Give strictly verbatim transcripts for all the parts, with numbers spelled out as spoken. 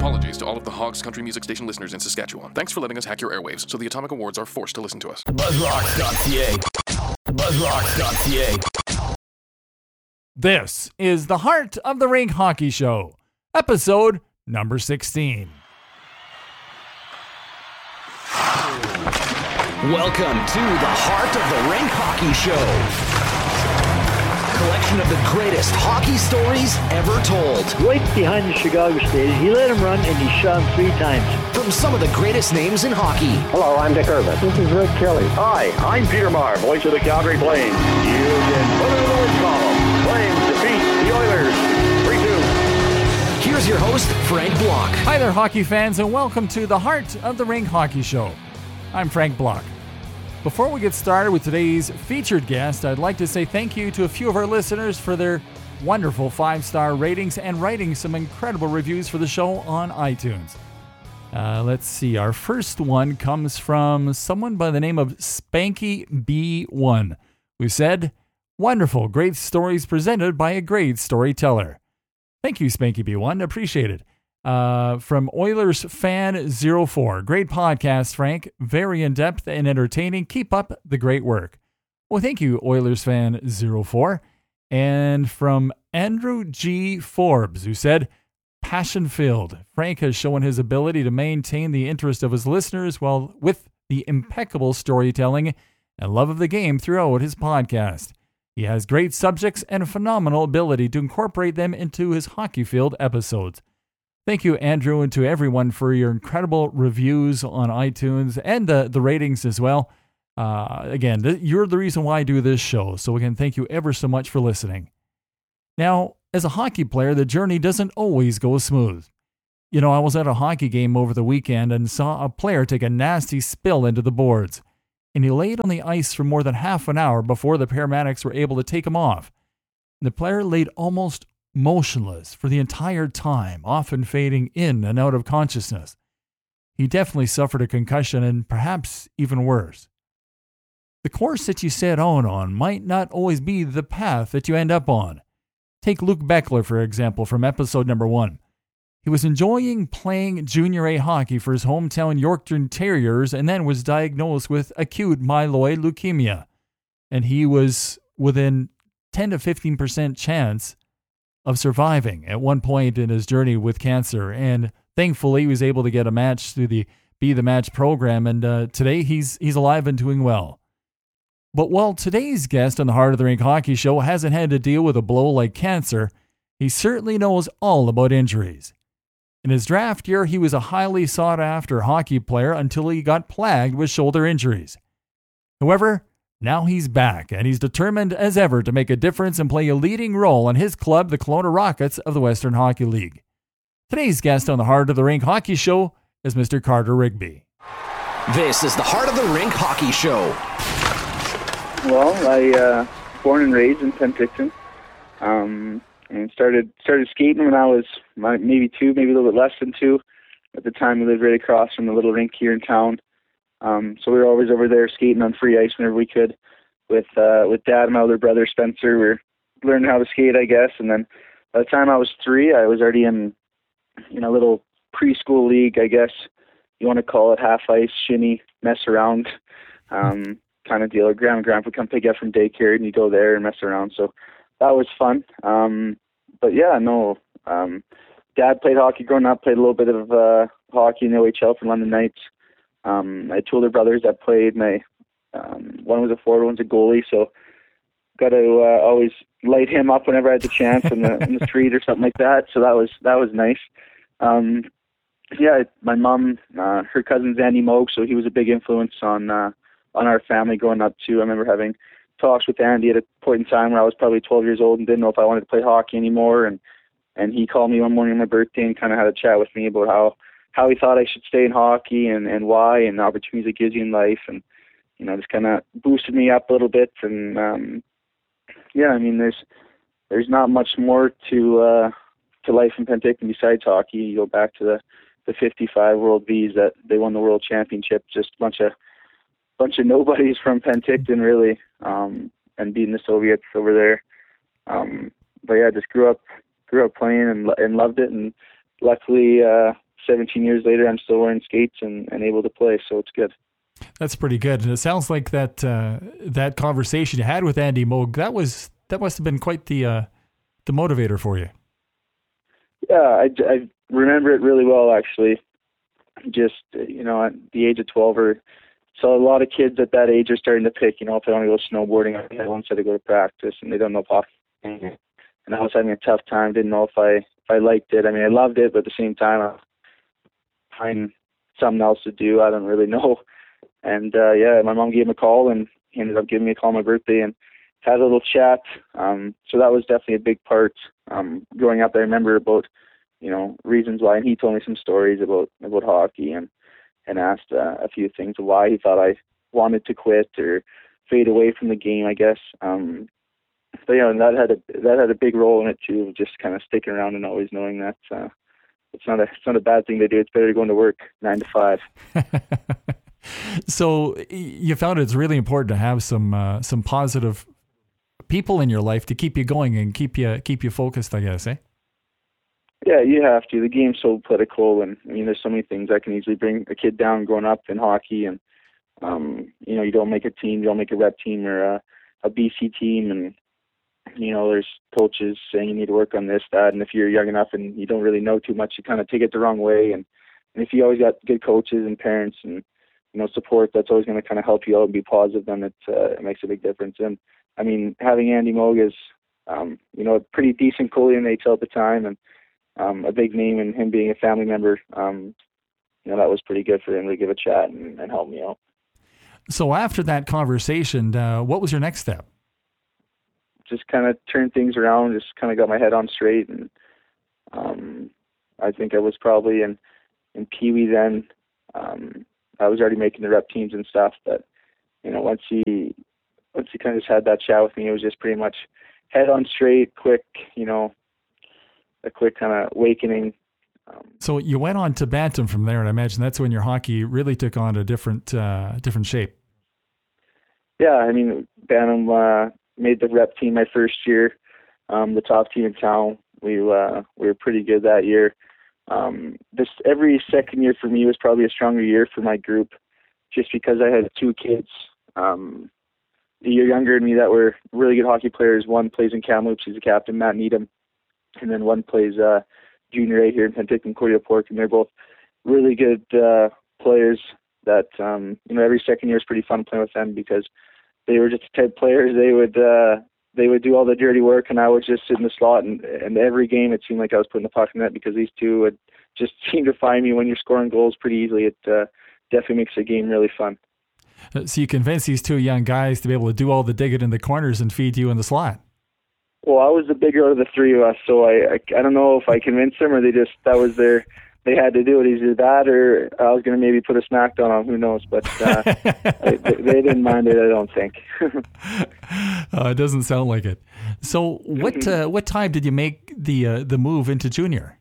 Apologies to all of the Hogs Country Music Station listeners in Saskatchewan. Thanks for letting us hack your airwaves so the Atomic Awards are forced to listen to us. Buzzrocks dot c a. Buzzrocks dot c a. This is the Heart of the Rink Hockey Show, episode number sixteen. Welcome to the Heart of the Rink Hockey Show. Collection of the greatest hockey stories ever told. Right behind the Chicago Stadium. He let him run and he shot him three times. From some of the greatest names in hockey. Hello, I'm Dick Irvin. This is Rick Kelly. Hi, I'm Peter Maher, voice of the Calgary Flames. You can put it in the win column. Flames defeat the Oilers three two. Here's your host, Frank Block. Hi there, hockey fans, and welcome to the Heart of the Rink Hockey Show. I'm Frank Block. Before we get started with today's featured guest, I'd like to say thank you to a few of our listeners for their wonderful five-star ratings and writing some incredible reviews for the show on iTunes. Uh, let's see. Our first one comes from someone by the name of Spanky B one, who said, "Wonderful, great stories presented by a great storyteller." Thank you, Spanky B one. Appreciate it. Uh, from Oilers Fan zero four. Great podcast, Frank. Very in-depth and entertaining. Keep up the great work. Well, thank you, Oilers Fan zero four. And from Andrew G. Forbes, who said, "Passion-filled. Frank has shown his ability to maintain the interest of his listeners while with the impeccable storytelling and love of the game throughout his podcast. He has great subjects and a phenomenal ability to incorporate them into his hockey-filled episodes." Thank you, Andrew, and to everyone for your incredible reviews on iTunes and the, the ratings as well. Uh, again, th- you're the reason why I do this show, so again, thank you ever so much for listening. Now, as a hockey player, the journey doesn't always go smooth. You know, I was at a hockey game over the weekend and saw a player take a nasty spill into the boards, and he laid on the ice for more than half an hour before the paramedics were able to take him off. The player laid almost motionless for the entire time, often fading in and out of consciousness. He definitely suffered a concussion and perhaps even worse. The course that you set out on might not always be the path that you end up on. Take Luke Beckler, for example, from episode number one. He was enjoying playing Junior A hockey for his hometown Yorkton Terriers and then was diagnosed with acute myeloid leukemia. And he was within ten to fifteen percent chance of surviving at one point in his journey with cancer, and thankfully he was able to get a match through the Be the Match program, and uh, today he's he's alive and doing well. But while today's guest on the Heart of the Rink Hockey Show hasn't had to deal with a blow like cancer, he certainly knows all about injuries. In his draft year, he was a highly sought-after hockey player until he got plagued with shoulder injuries. However, now he's back, and he's determined as ever to make a difference and play a leading role in his club, the Kelowna Rockets of the Western Hockey League. Today's guest on the Heart of the Rink Hockey Show is Mister Carter Rigby. This is the Heart of the Rink Hockey Show. Well, I uh, born and raised in Penticton, um, and started started skating when I was maybe two, maybe a little bit less than two. At the time, we lived right across from the little rink here in town. Um, so we were always over there skating on free ice whenever we could with uh, with Dad and my older brother Spencer. We were learning how to skate, I guess. And then by the time I was three, I was already in, in a little preschool league, I guess you want to call it, half ice, shinny, mess around um, kind of deal. Grandma and Grandpa would come pick you up from daycare and you go there and mess around. So that was fun. Um, but yeah, no, um, Dad played hockey growing up, played a little bit of uh, hockey in the O H L for London Knights. Um, I had two older brothers that played, and I, um, one was a forward, one's a goalie, so got to uh, always light him up whenever I had the chance in the, in the street or something like that. So that was that was nice. Um, yeah, my mom, uh, her cousin's Andy Moog, so he was a big influence on uh, on our family growing up too. I remember having talks with Andy at a point in time where I was probably twelve years old and didn't know if I wanted to play hockey anymore, and and he called me one morning on my birthday and kind of had a chat with me about how. how he thought I should stay in hockey and, and why, and the opportunities it gives you in life. And, you know, just kind of boosted me up a little bit. And, um, yeah, I mean, there's, there's not much more to, uh, to life in Penticton besides hockey. You go back to the, the fifty-five World Bees that they won the World Championship, just a bunch of, bunch of nobodies from Penticton really, um, and beating the Soviets over there. Um, but yeah, just grew up, grew up playing and, and loved it. And luckily, uh, seventeen years later, I'm still wearing skates and, and able to play, so it's good. That's pretty good. And it sounds like that uh, that conversation you had with Andy Moog, that was that must have been quite the uh, the motivator for you. Yeah, I, I remember it really well, actually. Just, you know, at the age of twelve, or so a lot of kids at that age are starting to pick, you know, if I want to go snowboarding, I want to go to practice, and they don't know hockey. And I was having a tough time, didn't know if I if I liked it. I mean, I loved it, but at the same time, I find something else to do. I don't really know. And, uh, yeah, my mom gave him a call, and he ended up giving me a call on my birthday and had a little chat. Um, so that was definitely a big part. Um, growing up, I remember about, you know, reasons why, and he told me some stories about, about hockey and, and asked uh, a few things of why he thought I wanted to quit or fade away from the game, I guess. Um, but, you know, and that had a, that had a big role in it too, just kind of sticking around and always knowing that, uh, it's not a, it's not a bad thing to do. It's better to go into work nine to five. So you found it's really important to have some uh, some positive people in your life to keep you going and keep you keep you focused, I guess, eh? Yeah, you have to. The game's so political, and I mean, there's so many things that can easily bring a kid down growing up in hockey. And um, you know, you don't make a team, you don't make a rep team or a, a B C team, and you know, there's coaches saying you need to work on this, that, and if you're young enough and you don't really know too much, you kind of take it the wrong way. And, and if you always got good coaches and parents and you know, support that's always going to kind of help you out and be positive, then it, uh, it makes a big difference. And I mean, having Andy Moog as, um, you know, a pretty decent goalie in the H L at the time, and um, a big name, and him being a family member, um, you know, that was pretty good for him to give a chat and, and help me out. So after that conversation, uh, what was your next step? Just kind of turned things around, just kind of got my head on straight. And um, I think I was probably in, in Pee Wee then. Um, I was already making the rep teams and stuff, but you know, once he once he kind of just had that chat with me, it was just pretty much head on straight, quick, you know, a quick kind of awakening. Um, so you went on to Bantam from there, and I imagine that's when your hockey really took on a different uh, different shape. Yeah, I mean, Bantam uh, made the rep team my first year, um, the top team in town. We uh, we were pretty good that year. Um, this every second year for me was probably a stronger year for my group, just because I had two kids um, a year younger than me that were really good hockey players. One plays in Kamloops, he's a captain, Matt Needham, and then one plays uh, junior A here in Penticton, Cordia Pork, and they're both really good uh, players. That um, you know, every second year is pretty fun playing with them because they were just the type of players. They would uh, they would do all the dirty work, and I would just sit in the slot. And, and every game, it seemed like I was putting the puck in net because these two would just seem to find me when you're scoring goals pretty easily. It uh, definitely makes the game really fun. So you convinced these two young guys to be able to do all the digging in the corners and feed you in the slot. Well, I was the bigger of the three of us, so I I, I don't know if I convinced them or they just that was their. They had to do it, either that or I was going to maybe put a smack down on them, who knows, but uh, they, they didn't mind it, I don't think. uh, it doesn't sound like it. So what uh, what time did you make the uh, the move into junior?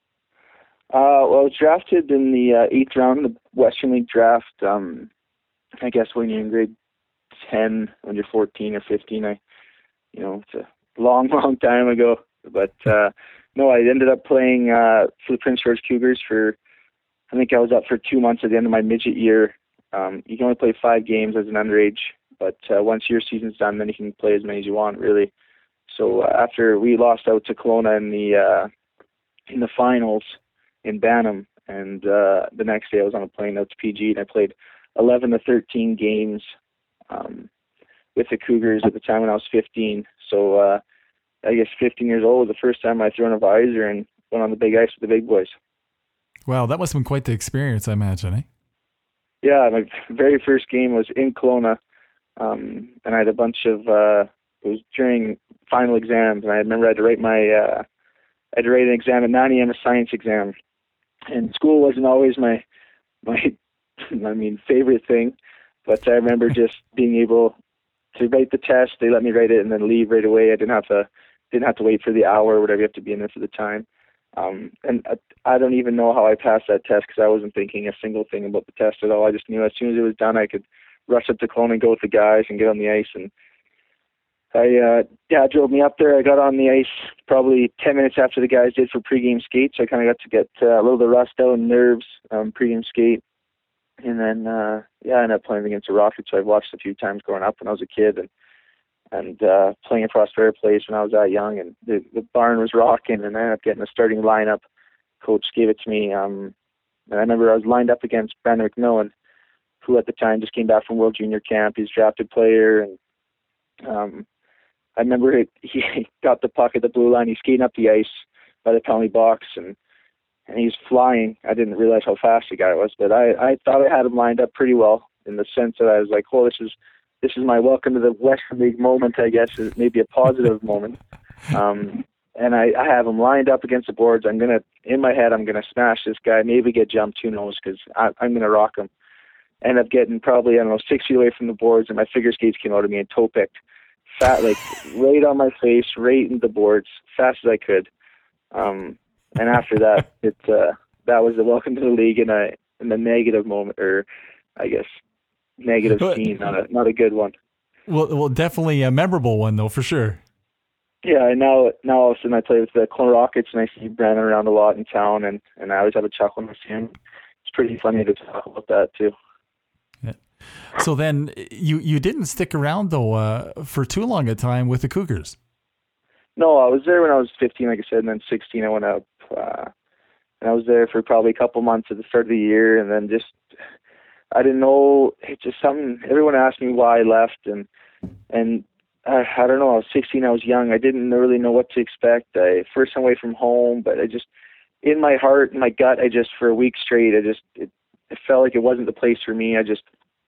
Uh, well, I was drafted in the uh, eighth round of the Western League draft. Um, I guess when you're in grade ten, when you're fourteen or fifteen, I, you know, it's a long, long time ago, but uh, no, I ended up playing uh, for the Prince George Cougars for, I think I was up for two months at the end of my midget year. Um, you can only play five games as an underage, but uh, once your season's done, then you can play as many as you want, really. So uh, after we lost out to Kelowna in the uh, in the finals in Bantam, and uh, the next day I was on a plane out to P G, and I played eleven to thirteen games um, with the Cougars at the time when I was fifteen. So uh, I guess fifteen years old was the first time I threw on a visor and went on the big ice with the big boys. Wow, that must have been quite the experience, I imagine, eh? Yeah, my very first game was in Kelowna, um, and I had a bunch of, uh, it was during final exams, and I remember I had to write my, uh, I had to write an exam at nine a.m., a science exam, and school wasn't always my, my, I mean, favorite thing, but I remember just being able to write the test. They let me write it and then leave right away. I didn't have to, didn't have to wait for the hour or whatever you have to be in there for the time. Um, and I, I don't even know how I passed that test because I wasn't thinking a single thing about the test at all. I just knew as soon as it was done, I could rush up to Kelowna and go with the guys and get on the ice. And I uh, Dad drove me up there. I got on the ice probably ten minutes after the guys did for pregame skate, so I kind of got to get uh, a little bit of rust out and nerves, um, pregame skate. And then, uh, yeah, I ended up playing against the Rockets, so I've watched a few times growing up when I was a kid, and and uh, playing at Prospera Place when I was that young, and the, the barn was rocking, and I ended up getting a starting lineup. Coach gave it to me, um, and I remember I was lined up against Brandon McMillan, who at the time just came back from World Junior Camp. He's a drafted player, and um, I remember it, he got the puck at the blue line. He's skating up the ice by the penalty box, and and he's flying. I didn't realize how fast the guy was, but I, I thought I had him lined up pretty well in the sense that I was like, oh, this is this is my welcome to the Western League moment, I guess, is maybe a positive moment. Um, and I, I have him lined up against the boards. I'm going to, in my head, I'm going to smash this guy, maybe get jumped, who knows, because I'm going to rock him. End up getting probably, I don't know, six feet away from the boards, and my figure skates came out of me and toe picked. Fat, like, right on my face, right into the boards, fast as I could. Um, and after that, it uh, that was the welcome to the league in a in a negative moment, or I guess negative scene, not a not a good one. Well, well, definitely a memorable one though, for sure. Yeah, and now now all of a sudden I play with the Kelowna Rockets, and I see Brandon around a lot in town, and, and I always have a chuckle when I see him. It's pretty funny to talk about that too. Yeah. So then you you didn't stick around though uh, for too long a time with the Cougars. No, I was there when I was fifteen, like I said, and then sixteen I went up. Uh, and I was there for probably a couple months at the start of the year, and then just, I didn't know, it's just something, everyone asked me why I left, and and I, I don't know, I was sixteen, I was young, I didn't really know what to expect. I first time away from home, but I just, in my heart, in my gut, I just, for a week straight, I just, it, it felt like it wasn't the place for me. I just,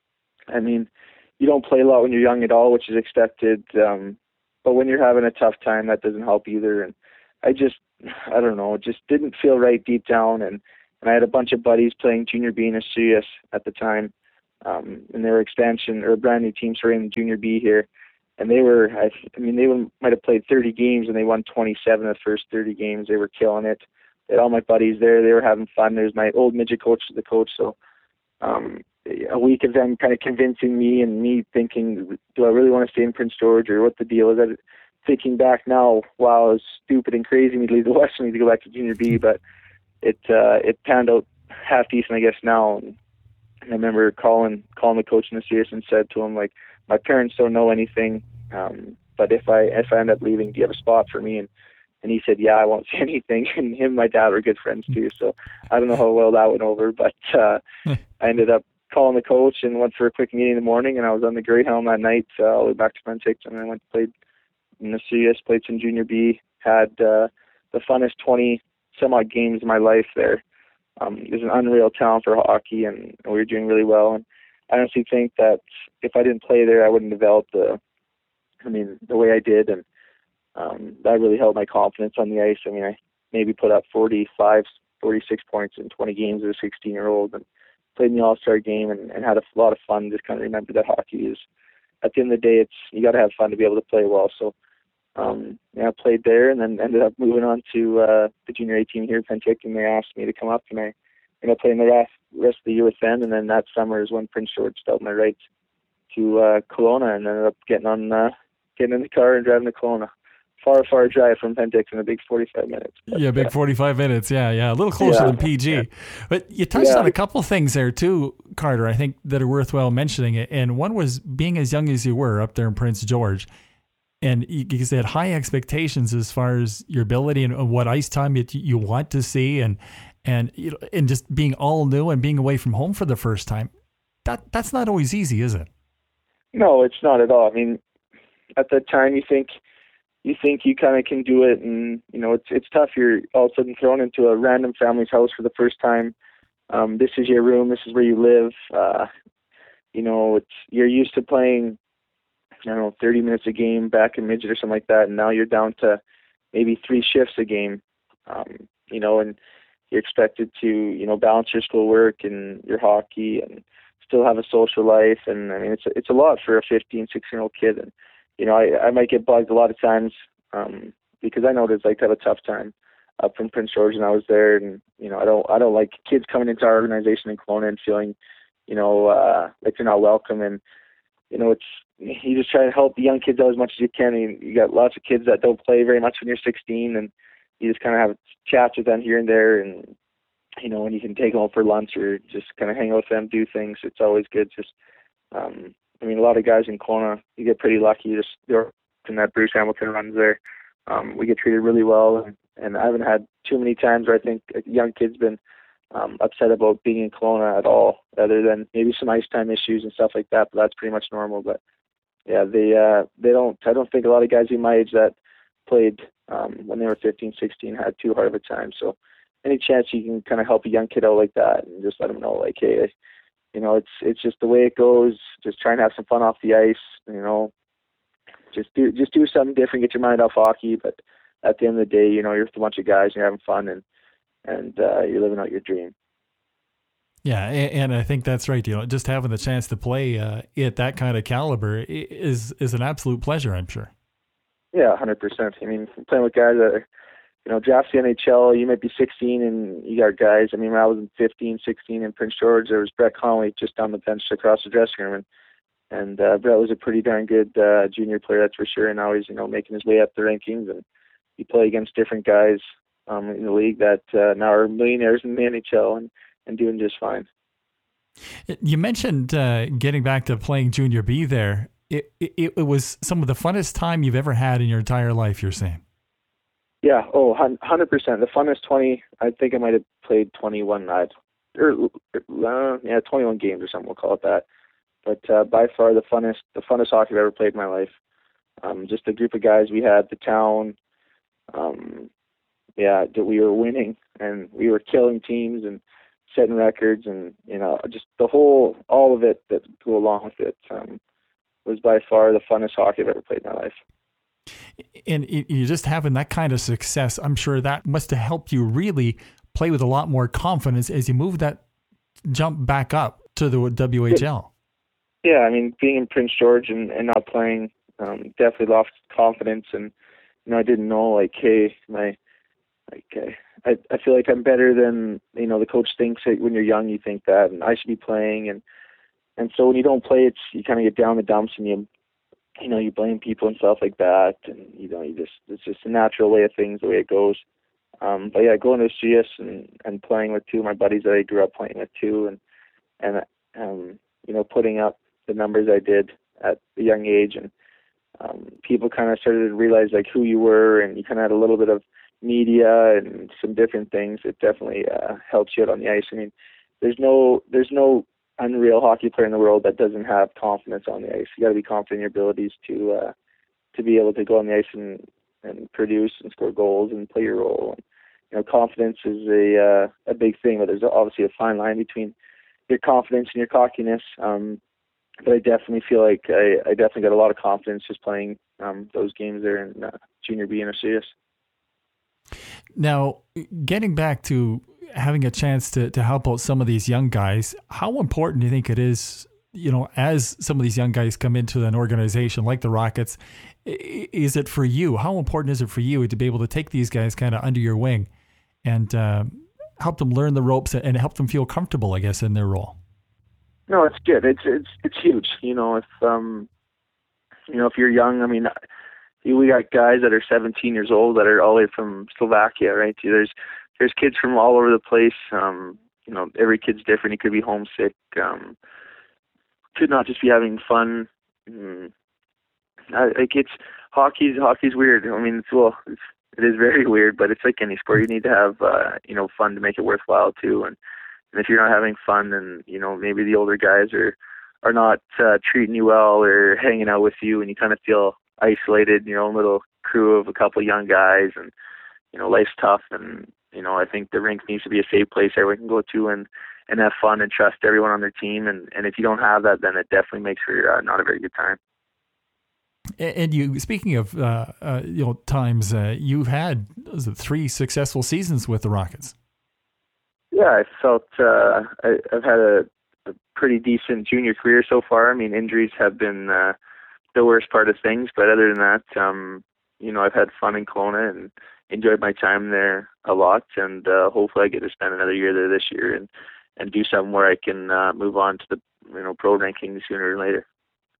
I mean, you don't play a lot when you're young at all, which is expected, um, but when you're having a tough time, that doesn't help either, and I just, I don't know, it just didn't feel right deep down, and, and I had a bunch of buddies playing Junior B in S C S at the time, um, and they were expansion, or a brand new team starting in Junior B here, and they were, I, I mean, they were, might have played thirty games, and they won twenty-seven of the first thirty games. They were killing it. They had all my buddies there. They were having fun. There's my old midget coach, the coach, so um, a week of them kind of convincing me, and me thinking, do I really want to stay in Prince George, or what the deal is? That thinking back now, wow, it was stupid and crazy me to leave the Western League to go back to Junior B, but it uh, it panned out half decent, I guess, now. And I remember calling calling the coach in the series and said to him, like, my parents don't know anything, um, but if I if I end up leaving, do you have a spot for me? And and he said, yeah, I won't say anything. And him and my dad were good friends too, so I don't know how well that went over, but uh, I ended up calling the coach and went for a quick meeting in the morning, and I was on the Greyhound that night uh, all the way back to Penticton, and I went and played in the C S, played some Junior B, had uh, the funnest twenty some odd games of my life there. Um, it was an unreal town for hockey, and, and we were doing really well. And I honestly think that if I didn't play there, I wouldn't develop the, I mean, the way I did, and um, that really helped my confidence on the ice. I mean, I maybe put up forty-five, forty-six points in twenty games as a sixteen-year-old, and played in the All-Star game, and, and had a lot of fun. Just kind of remember that hockey is, at the end of the day, it's you got to have fun to be able to play well. So. Um, yeah, I played there, and then ended up moving on to uh, the Junior A team here at Penticton. They asked me to come up, and I ended up playing the rest, rest of the year with them. And then that summer is when Prince George dealt my rights to uh, Kelowna, and ended up getting on, uh, getting in the car and driving to Kelowna. Far, far drive from Penticton, a big forty-five minutes. But, yeah, big yeah. forty-five minutes. Yeah, yeah, a little closer yeah, than P G. Yeah. But you touched yeah. on a couple of things there too, Carter, I think that are worthwhile mentioning. And one was being as young as you were up there in Prince George. And you said high expectations as far as your ability and what ice time you, you want to see, and and you know, and just being all new and being away from home for the first time. That that's not always easy, is it? No, it's not at all. I mean, at that time you think you think you kind of can do it, and you know it's it's tough. You're all of a sudden thrown into a random family's house for the first time. Um, this is your room. This is where you live. Uh, you know, it's you're used to playing, I don't know, thirty minutes a game back in midget or something like that, and now you're down to maybe three shifts a game, um, you know, and you're expected to, you know, balance your schoolwork and your hockey and still have a social life. And I mean, it's a, it's a lot for a fifteen, sixteen-year-old kid. And, you know, I, I might get bugged a lot of times um, because I know what it's like to have a tough time up from Prince George, and I was there. And, you know, I don't, I don't like kids coming into our organization in Kelowna and feeling, you know, uh, like they're not welcome. And, you know, it's, you just try to help the young kids out as much as you can. You, you got lots of kids that don't play very much when you're sixteen, and you just kind of have chats with them here and there, and you know, when you can take them out for lunch or just kind of hang out with them, do things. It's always good. Just, um, I mean, a lot of guys in Kelowna, you get pretty lucky. Just they're in that Bruce Hamilton runs there. Um, we get treated really well, and, and I haven't had too many times where I think a young kid's been um, upset about being in Kelowna at all, other than maybe some ice time issues and stuff like that. But that's pretty much normal. But yeah, they uh, they don't. I don't think a lot of guys in my age that played um, when they were fifteen, sixteen had too hard of a time. So any chance you can kind of help a young kid out like that and just let them know, like, hey, you know, it's it's just the way it goes. Just try and have some fun off the ice. You know, just do just do something different. Get your mind off hockey. But at the end of the day, you know, you're with a bunch of guys and you're having fun and and uh, you're living out your dream. Yeah, and I think that's right. You know, just having the chance to play uh, at that kind of caliber is is an absolute pleasure, I'm sure. Yeah, one hundred percent. I mean, playing with guys that are, you know, draft the N H L, you might be sixteen and you got guys. I mean, when I was fifteen, sixteen in Prince George, there was Brett Connolly just on the bench across the dressing room. And, and uh, Brett was a pretty darn good uh, junior player, that's for sure. And now he's, you know, making his way up the rankings. And you play against different guys um, in the league that uh, now are millionaires in the N H L and, and doing just fine. You mentioned uh, getting back to playing Junior B there. It, it it was some of the funnest time you've ever had in your entire life, you're saying? Yeah, oh, one hundred percent. The funnest twenty, I think I might have played twenty-one nights, or uh, yeah, twenty-one games or something, we'll call it that. But uh, by far the funnest, the funnest hockey I've ever played in my life. Um, just the group of guys we had, the town, um, yeah, that we were winning, and we were killing teams and setting records, and, you know, just the whole, all of it that go along with it um, was by far the funnest hockey I've ever played in my life. And you just having that kind of success, I'm sure that must have helped you really play with a lot more confidence as you move that jump back up to the W H L. Yeah, I mean, being in Prince George and, and not playing um, definitely lost confidence, and, you know, I didn't know, like, hey, my, like, uh, I, I feel like I'm better than, you know, the coach thinks that when you're young, you think that, and I should be playing. And, and so when you don't play, it's, you kind of get down the dumps and you, you know, you blame people and stuff like that. And, you know, you just, it's just a natural way of things, the way it goes. Um, but yeah, going to C S and, and playing with two of my buddies that I grew up playing with too. And, and, um, you know, putting up the numbers I did at a young age, and, um, people kind of started to realize like who you were, and you kind of had a little bit of media and some different things. It definitely uh, helps you out on the ice. I mean, there's no there's no unreal hockey player in the world that doesn't have confidence on the ice. You got to be confident in your abilities to uh, to be able to go on the ice and, and produce and score goals and play your role. And, you know, confidence is a uh, a big thing, but there's obviously a fine line between your confidence and your cockiness. Um, but I definitely feel like I, I definitely got a lot of confidence just playing um, those games there in uh, Junior B and O C S. Now, getting back to having a chance to, to help out some of these young guys, how important do you think it is, you know, as some of these young guys come into an organization like the Rockets, is it for you? How important is it for you to be able to take these guys kind of under your wing and uh, help them learn the ropes and help them feel comfortable, I guess, in their role? No, it's good. It's it's it's huge. You know, if um, you know, if you're young, I mean, we got guys that are seventeen years old that are all the way from Slovakia, right? There's there's kids from all over the place. Um, you know, every kid's different. He could be homesick. Um, could not just be having fun. Mm. I, like it's hockey's hockey's weird. I mean, it's well, it's, it is very weird, but it's like any sport. You need to have uh, you know fun to make it worthwhile too. And, and if you're not having fun, then you know maybe the older guys are are not uh, treating you well or hanging out with you, and you kind of feel isolated in your own little crew of a couple of young guys, and you know life's tough, and you know I think the rink needs to be a safe place everyone can go to and and have fun and trust everyone on their team, and and if you don't have that, then it definitely makes for uh, not a very good time. And you, speaking of uh, uh, you know times, uh, you've had was it three successful seasons with the Rockets. Yeah, I felt uh, I, I've had a, a pretty decent junior career so far. I mean, injuries have been uh, the worst part of things, but other than that, um, you know, I've had fun in Kelowna and enjoyed my time there a lot, and uh, hopefully I get to spend another year there this year and, and do something where I can uh, move on to the you know pro rankings sooner or later.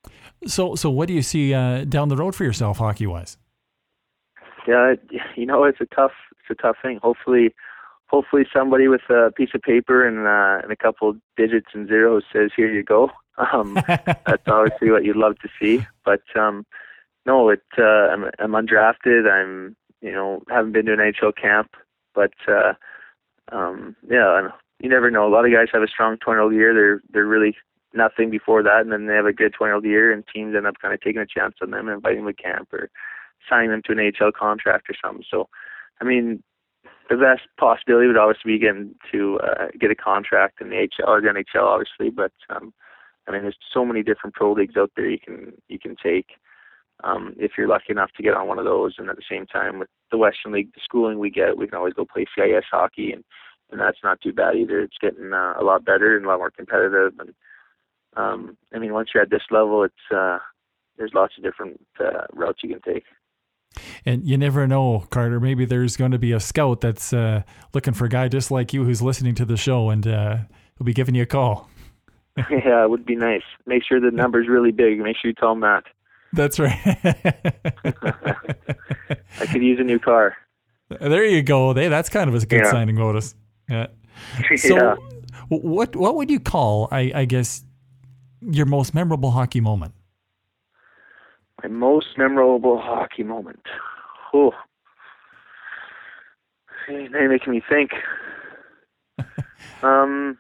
So, so what do you see uh, down the road for yourself, hockey-wise? Yeah, you know, it's a tough, it's a tough thing. Hopefully, hopefully somebody with a piece of paper and uh, and a couple digits and zeros says, "Here you go." Um, that's obviously what you'd love to see. But um, no, it. Uh, I'm, I'm undrafted. I'm, you know, haven't been to an N H L camp. But uh, um, yeah, you never know. A lot of guys have a strong twenty-year-old year. They're they're really nothing before that, and then they have a good twenty-year-old year, and teams end up kind of taking a chance on them and inviting them to camp or signing them to an A H L contract or something. So, I mean, the best possibility would obviously be getting to uh, get a contract in the A H L or the N H L, obviously. But um, I mean, there's so many different pro leagues out there you can you can take um, if you're lucky enough to get on one of those. And at the same time, with the Western League, the schooling we get, we can always go play C I S hockey, and, and that's not too bad either. It's getting uh, a lot better and a lot more competitive. And um, I mean, once you're at this level, it's uh, there's lots of different uh, routes you can take. And you never know, Carter, maybe there's going to be a scout that's uh, looking for a guy just like you who's listening to the show, and uh, he'll be giving you a call. Yeah, it would be nice. Make sure the number's really big. Make sure you tell them that. That's right. I could use a new car. There you go. Hey, that's kind of a good yeah. signing bonus. Yeah. So yeah. what what would you call, I, I guess, your most memorable hockey moment? My most memorable hockey moment. Oh, now you're making me think. um,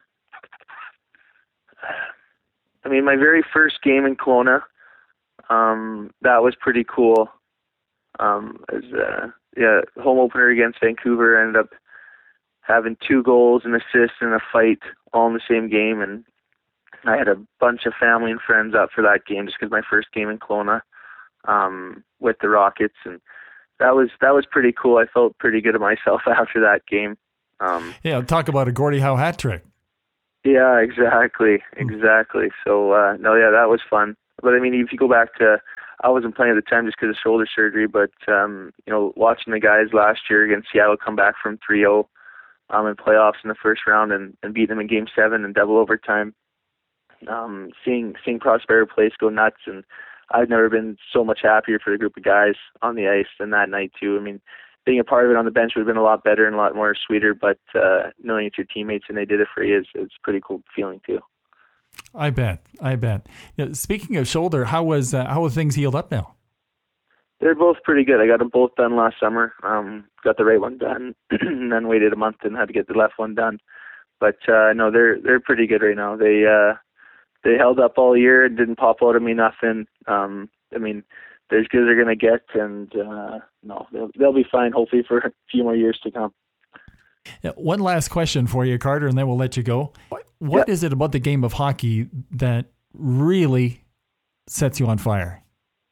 I mean, my very first game in Kelowna, um, that was pretty cool. Um, as uh, yeah, home opener against Vancouver, I ended up having two goals, an assist, and a fight all in the same game, and I had a bunch of family and friends up for that game just because my first game in Kelowna. Um, with the Rockets, and that was that was pretty cool. I felt pretty good of myself after that game. Um, yeah, talk about a Gordie Howe hat trick. Yeah, exactly, exactly. So uh, no, yeah, that was fun. But I mean, if you go back to, I wasn't playing at the time just because of shoulder surgery, but um, you know, watching the guys last year against Seattle come back from three oh um, in playoffs in the first round and, and beat them in Game Seven in double overtime. Um, seeing seeing Prospero Place go nuts, and I've never been so much happier for the group of guys on the ice than that night too. I mean, being a part of it on the bench would have been a lot better and a lot more sweeter, but uh, knowing it's your teammates and they did it for you is it's a pretty cool feeling too. I bet. I bet. Yeah, speaking of shoulder, how was uh, how have things healed up now? They're both pretty good. I got them both done last summer. Um, got the right one done, and then waited a month and had to get the left one done. But uh, no, they're they're pretty good right now. They uh, They held up all year and didn't pop out of me nothing. Um, I mean, they're as good as they're going to get, and uh, no, they'll, they'll be fine, hopefully, for a few more years to come. Yeah, one last question for you, Carter, and then we'll let you go. What yeah. is it about the game of hockey that really sets you on fire?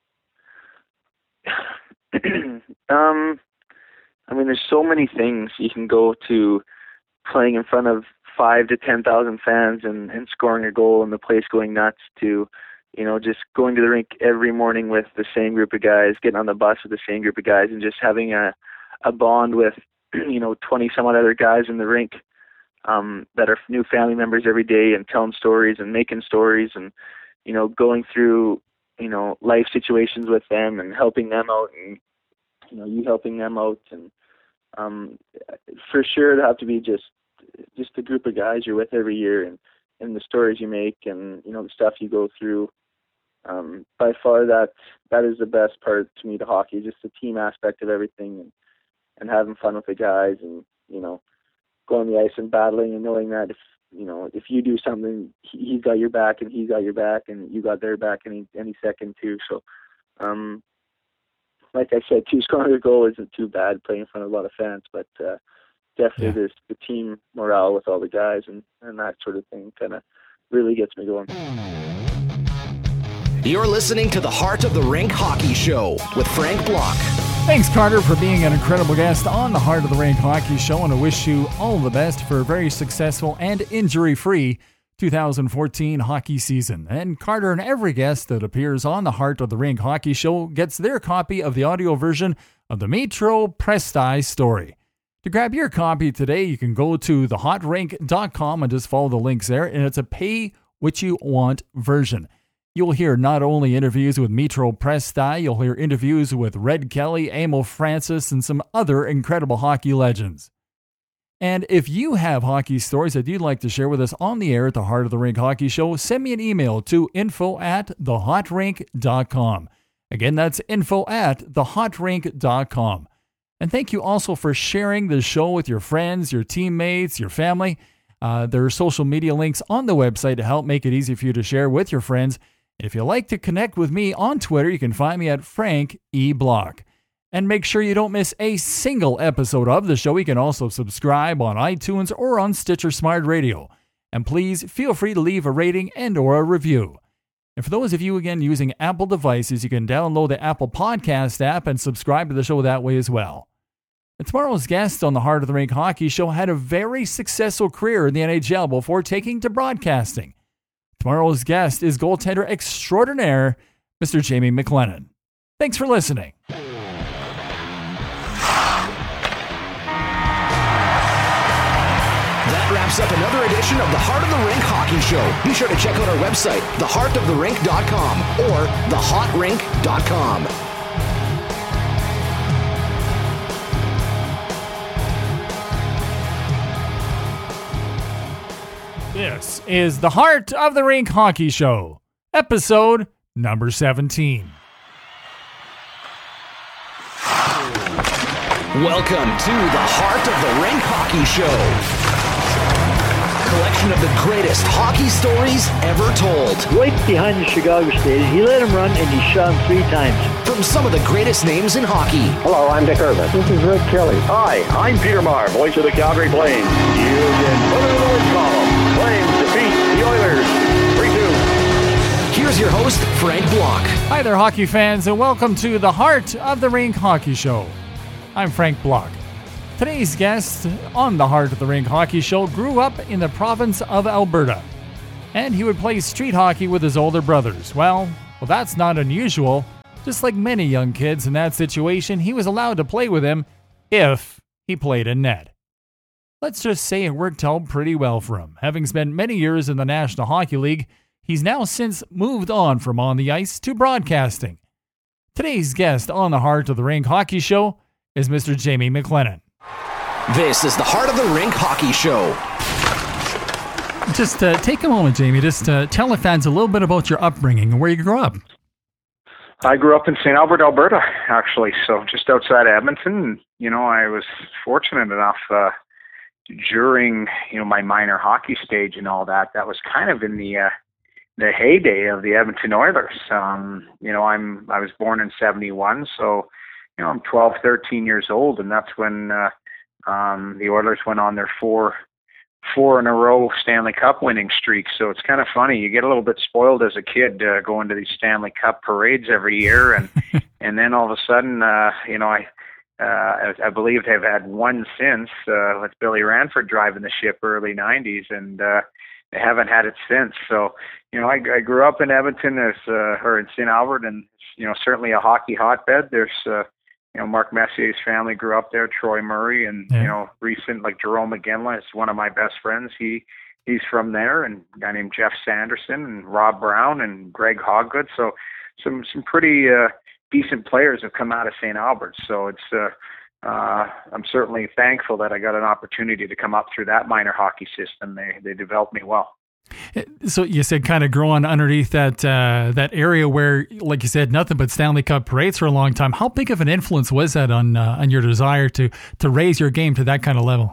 um, I mean, there's so many things. You can go to playing in front of five to ten thousand fans and, and scoring a goal and the place going nuts, to, you know, just going to the rink every morning with the same group of guys, getting on the bus with the same group of guys, and just having a a bond with, you know, twenty some odd other guys in the rink um, that are new family members every day, and telling stories and making stories, and, you know, going through, you know, life situations with them and helping them out, and, you know, you helping them out, and um, for sure it'd have to be just just the group of guys you're with every year, and, and the stories you make, and, you know, the stuff you go through. Um, by far that, that is the best part to me to hockey, just the team aspect of everything, and, and having fun with the guys, and, you know, going on the ice and battling, and knowing that if, you know, if you do something, he, he's got your back and he's got your back and you got their back any, any second too. So, um, like I said, two scoring a goal isn't too bad playing in front of a lot of fans, but, uh, definitely yeah. there's the team morale with all the guys, and, and that sort of thing kind of really gets me going. You're listening to the Heart of the Rink Hockey Show with Frank Block. Thanks, Carter, for being an incredible guest on the Heart of the Rink Hockey Show, and I wish you all the best for a very successful and injury-free two thousand fourteen hockey season. And Carter and every guest that appears on the Heart of the Rink Hockey Show gets their copy of the audio version of the Metro Presti story. To grab your copy today, you can go to the hot rink dot com and just follow the links there, and it's a pay what you want version. You'll hear not only interviews with Mitro Presti, you'll hear interviews with Red Kelly, Emil Francis, and some other incredible hockey legends. And if you have hockey stories that you'd like to share with us on the air at the Heart of the Rink Hockey Show, send me an email to info at the hot rink dot com. Again, that's info at the hot rink dot com. And thank you also for sharing the show with your friends, your teammates, your family. Uh, there are social media links on the website to help make it easy for you to share with your friends. And if you'd like to connect with me on Twitter, you can find me at Frank E. Block. And make sure you don't miss a single episode of the show. You can also subscribe on iTunes or on Stitcher Smart Radio. And please feel free to leave a rating and or a review. And for those of you, again, using Apple devices, you can download the Apple Podcast app and subscribe to the show that way as well. And tomorrow's guest on the Heart of the Rink Hockey Show had a very successful career in the N H L before taking to broadcasting. Tomorrow's guest is goaltender extraordinaire, Mister Jamie McLennan. Thanks for listening. That wraps up another edition of the Heart of the Rink Hockey Show. Be sure to check out our website, the heart of the rink dot com or the hot rink dot com. This is the Heart of the Rink Hockey Show, episode number seventeen. Welcome to the Heart of the Rink Hockey Show. Collection of the greatest hockey stories ever told. Right behind the Chicago Stadium. He let him run and he shot him three times. From some of the greatest names in hockey. Hello, I'm Dick Irvin. This is Red Kelly. Hi, I'm Peter Maher, voice of the Calgary Flames. You've been put in the win column. Flames defeat the Oilers three two. Here's your host, Frank Block. Hi there, hockey fans, and welcome to the Heart of the Rink Hockey Show. I'm Frank Block. Today's guest on the Heart of the Rink Hockey Show grew up in the province of Alberta, and he would play street hockey with his older brothers. Well, well, that's not unusual. Just like many young kids in that situation, he was allowed to play with him if he played in net. Let's just say it worked out pretty well for him. Having spent many years in the National Hockey League, he's now since moved on from on the ice to broadcasting. Today's guest on the Heart of the Rink Hockey Show is Mister Jamie McLennan. This is the Heart of the Rink Hockey Show. Just uh, take a moment, Jamie. Just uh, tell the fans a little bit about your upbringing and where you grew up. I grew up in Saint Albert, Alberta, actually, so just outside Edmonton. You know, I was fortunate enough uh, during, you know, my minor hockey stage and all that. That was kind of in the uh, the heyday of the Edmonton Oilers. Um, you know, I'm I was born in seventy-one, so you know I'm twelve, thirteen years old, and that's when uh, um, the Oilers went on their four. four in a row Stanley Cup winning streak. So it's kind of funny. You get a little bit spoiled as a kid uh, going to these Stanley Cup parades every year. And, and then all of a sudden, uh, you know, I, uh, I believe they've had one since, uh, with Billy Ranford driving the ship early nineties, and, uh, they haven't had it since. So, you know, I, I grew up in Edmonton as, uh, or in Saint Albert, and, you know, certainly a hockey hotbed. There's, uh, You know, Mark Messier's family grew up there, Troy Murray, and, yeah. you know, recent, like Jerome McGinley is one of my best friends. He He's from there, and a guy named Jeff Sanderson and Rob Brown and Greg Hoggood. So some some pretty uh, decent players have come out of Saint Albert. So it's uh, uh, I'm certainly thankful that I got an opportunity to come up through that minor hockey system. They They developed me well. So you said kind of growing underneath that uh, that area where, like you said, nothing but Stanley Cup parades for a long time. How big of an influence was that on uh, on your desire to to raise your game to that kind of level?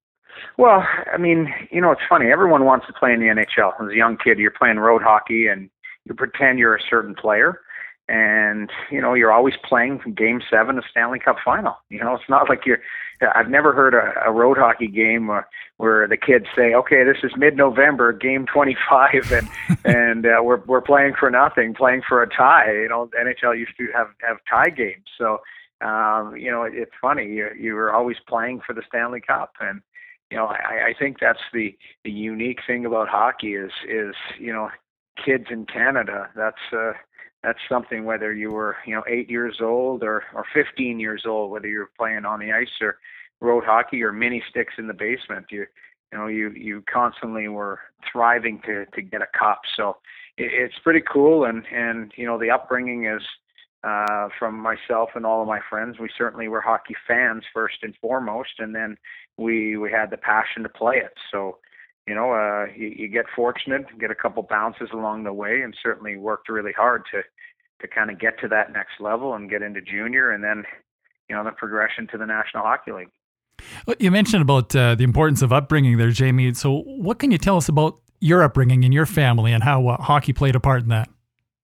Well, I mean, you know, it's funny. Everyone wants to play in the N H L. As a young kid, you're playing road hockey and you pretend you're a certain player. And, you know, you're always playing game seven of Stanley Cup final. You know, it's not like you're, I've never heard a, a road hockey game where, where the kids say, okay, this is mid-November, game twenty-five, and, and uh, we're, we're playing for nothing, playing for a tie. You know, the N H L used to have, have tie games. So, um, you know, it, it's funny. You, you were always playing for the Stanley Cup. And, you know, I, I think that's the, the unique thing about hockey is, is, you know, kids in Canada, that's, uh, That's something, whether you were, you know, eight years old or, or fifteen years old, whether you're playing on the ice or road hockey or mini sticks in the basement, you You know, you you constantly were thriving to to get a cup. So it, it's pretty cool, and and you know the upbringing is uh, from myself and all of my friends. We certainly were hockey fans first and foremost, and then we we had the passion to play it. So you know, uh, you, you get fortunate, get a couple bounces along the way, and certainly worked really hard to to kind of get to that next level and get into junior, and then you know the progression to the National Hockey League. Well, you mentioned about uh, the importance of upbringing there, Jamie. So what can you tell us about your upbringing and your family and how uh, hockey played a part in that?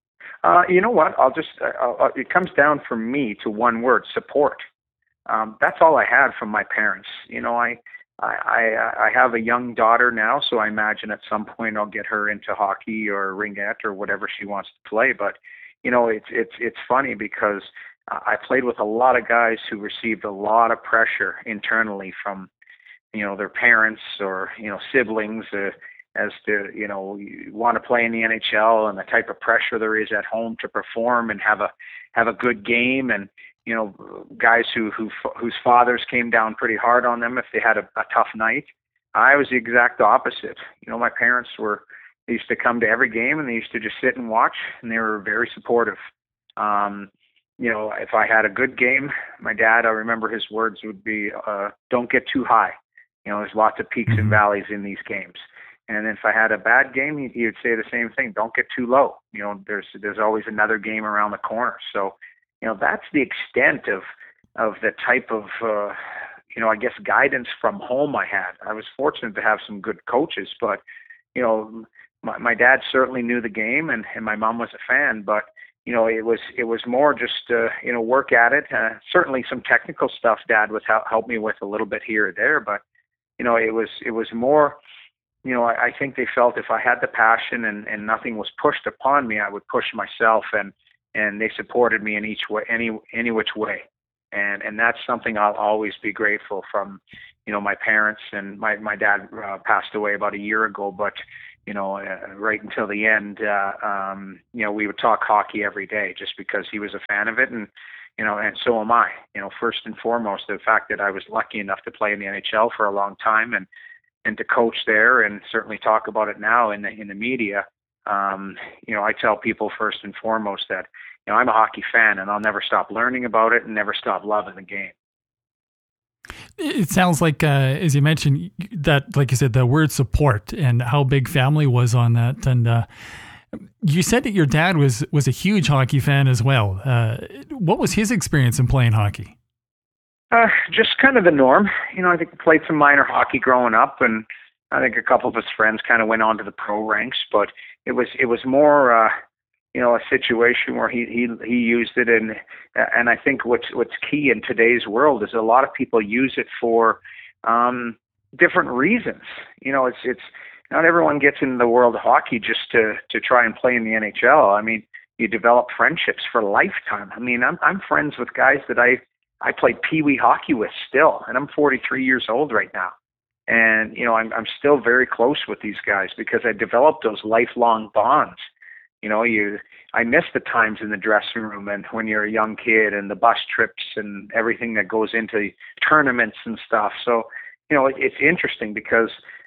Uh, you know what? I'll just, uh, I'll, it comes down for me to one word: support. Um, that's all I had from my parents. You know, I, I, I, I have a young daughter now, so I imagine at some point I'll get her into hockey or ringette or whatever she wants to play. But, you know, it's, it's, it's funny because I played with a lot of guys who received a lot of pressure internally from, you know, their parents or, you know, siblings uh, as to, you know, you want to play in the N H L and the type of pressure there is at home to perform and have a have a good game, and, you know, guys who, who whose fathers came down pretty hard on them if they had a, a tough night. I was the exact opposite. You know, my parents were, they used to come to every game and they used to just sit and watch, and they were very supportive. Um, You know, if I had a good game, my dad, I remember his words would be, uh, don't get too high. You know, there's lots of peaks and valleys in these games. And if I had a bad game, he, he would say the same thing, don't get too low. You know, there's there's always another game around the corner. So, you know, that's the extent of, of the type of, uh, you know, I guess guidance from home I had. I was fortunate to have some good coaches, but, you know, my, my dad certainly knew the game, and, and my mom was a fan, but, you know, it was it was more just, uh, you know, work at it. Uh, certainly some technical stuff Dad was help, help me with a little bit here or there, but, you know, it was it was more, you know, I, I think they felt if I had the passion and, and nothing was pushed upon me, I would push myself, and, and they supported me in each way, any any which way. And and that's something I'll always be grateful from, you know, my parents. And my, my dad uh, passed away about a year ago, but you know, uh, right until the end, uh, um, you know, we would talk hockey every day just because he was a fan of it. And, you know, and so am I. You know, first and foremost, the fact that I was lucky enough to play in the N H L for a long time and, and to coach there, and certainly talk about it now in the, in the media. Um, you know, I tell people first and foremost that, you know, I'm a hockey fan, and I'll never stop learning about it and never stop loving the game. It sounds like, uh, as you mentioned, that, like you said, the word support and how big family was on that. And uh, you said that your dad was was a huge hockey fan as well. Uh, what was his experience in playing hockey? Uh, just kind of the norm. You know, I think he played some minor hockey growing up, and I think a couple of his friends kind of went on to the pro ranks. But it was it was more, uh, you know, a situation where he he he used it, and and I think what's what's key in today's world is a lot of people use it for um, different reasons. You know, it's it's not everyone gets into the world of hockey just to to try and play in the N H L. I mean, you develop friendships for a lifetime. I mean, I'm I'm friends with guys that I I played pee-wee hockey with still, and I'm forty-three years old right now. And you know, I'm I'm still very close with these guys because I developed those lifelong bonds. You know, you I miss the times in the dressing room and when you're a young kid, and the bus trips and everything that goes into tournaments and stuff. So, you know, it, it's interesting because,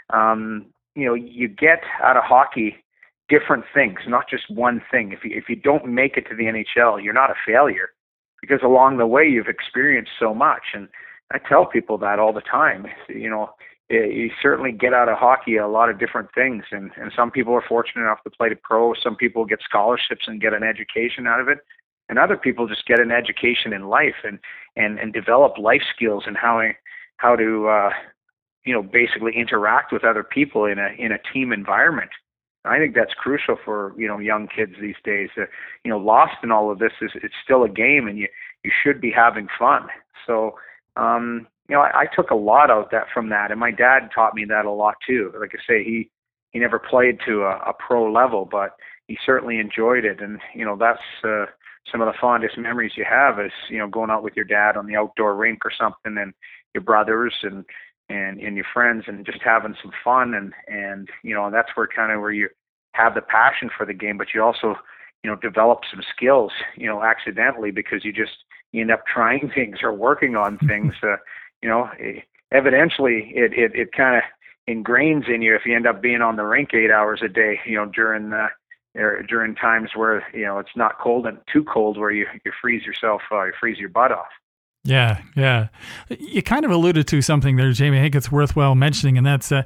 um, you know, you get out of hockey different things, not just one thing. If you, if you don't make it to the N H L, you're not a failure because along the way you've experienced so much. And I tell people that all the time. You know, you certainly get out of hockey a lot of different things, and, and some people are fortunate enough to play to pro. Some people get scholarships and get an education out of it, and other people just get an education in life and and, and develop life skills and how how to uh, you know basically interact with other people in a in a team environment. I think that's crucial for you know young kids these days. Uh, you know, lost in all of this is it's still a game, and you you should be having fun. So. Um, You know, I, I took a lot out that from that, and my dad taught me that a lot too. Like I say, he he never played to a, a pro level, but he certainly enjoyed it. And you know, that's uh, some of the fondest memories you have is you know going out with your dad on the outdoor rink or something, and your brothers and and and your friends, and just having some fun. And and you know, that's where kind of where you have the passion for the game, but you also you know develop some skills, you know, accidentally because you just you end up trying things or working on things. Uh, You know, evidently it, it, it kind of ingrains in you if you end up being on the rink eight hours a day, you know, during the, or during times where, you know, it's not cold and too cold where you, you freeze yourself, uh, you freeze your butt off. Yeah, yeah. You kind of alluded to something there, Jamie. I think it's worthwhile mentioning, and that's uh,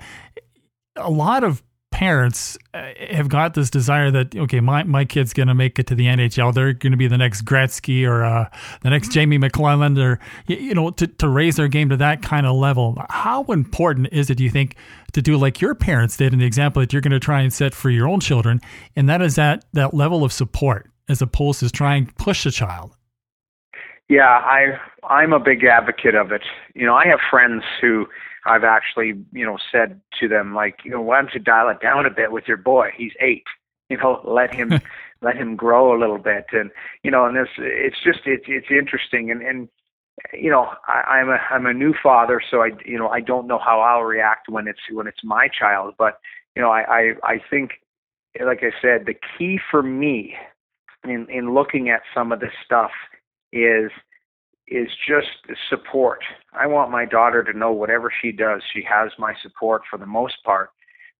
a lot of parents uh, have got this desire that, okay, my, my kid's going to make it to the N H L. They're going to be the next Gretzky or uh, the next Jamie McClelland, or, you know, to, to raise their game to that kind of level. How important is it, do you think, to do like your parents did in the example that you're going to try and set for your own children? And that is that, that level of support as opposed to trying to push a child. Yeah, I, I'm a big advocate of it. You know, I have friends who I've actually, you know, said to them, like, you know, why don't you dial it down a bit with your boy? He's eight. You know, let him let him grow a little bit. And, you know, and this, it's just, it's it's interesting. And, and you know, I, I'm a I'm a new father, so I, you know, I don't know how I'll react when it's when it's my child. But, you know, I I, I think, like I said, the key for me in in looking at some of this stuff is is just support. I want my daughter to know whatever she does, she has my support for the most part.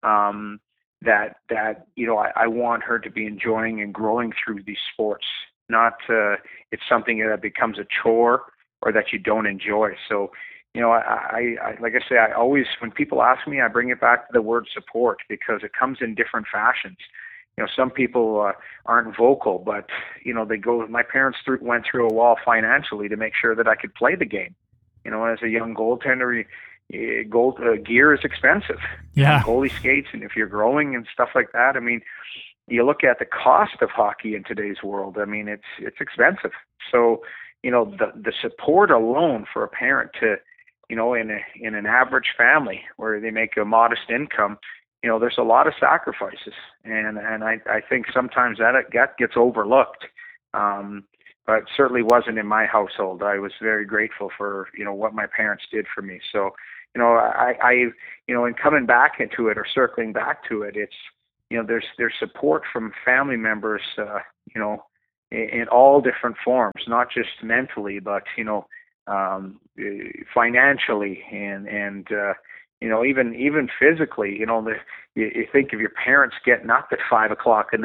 Um, that that you know, I, I want her to be enjoying and growing through these sports. Not uh, it's something that becomes a chore or that you don't enjoy. So, you know, I, I, I like I say, I always, when people ask me, I bring it back to the word support because it comes in different fashions. You know, some people uh, aren't vocal, but, you know, they go, my parents through, went through a wall financially to make sure that I could play the game. You know, as a young goaltender, you, gold, uh, gear is expensive. Yeah. Goalie skates, and if you're growing and stuff like that, I mean, you look at the cost of hockey in today's world, I mean, it's it's expensive. So, you know, the the support alone for a parent to, you know, in a in an average family where they make a modest income, you know, there's a lot of sacrifices, and and I, I think sometimes that that gets overlooked. Um, but it certainly wasn't in my household. I was very grateful for, you know, what my parents did for me. So, you know, I, I you know, in coming back into it or circling back to it, it's, you know, there's there's support from family members, uh, you know, in, in all different forms, not just mentally, but, you know, um, financially and and uh, you know, even even physically. You know, the, you, you think of your parents getting up at five o'clock in